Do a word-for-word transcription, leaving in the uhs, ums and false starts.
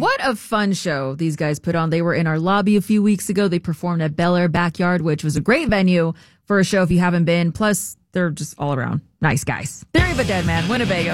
What a fun show these guys put on. They were in our lobby a few weeks ago. They performed at Bel Air Backyard, which was a great venue for a show if you haven't been. Plus, they're just all around nice guys. Theory of a Dead Man, Winnebago.